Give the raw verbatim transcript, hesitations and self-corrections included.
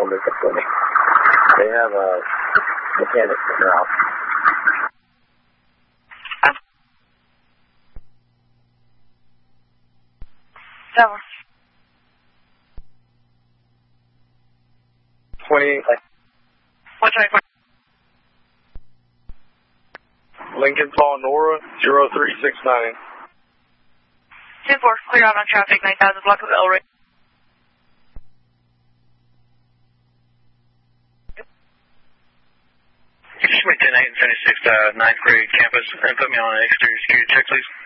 on this clinic. They have a mechanic now. Seven. twenty-eight. What's right? Lincoln Paul Nora, zero three six nine. ten four, clear out on traffic, nine thousand block of El Rey. Could you make ten eight and seventy-six, uh, ninth grade campus and put me on an exterior security check, please?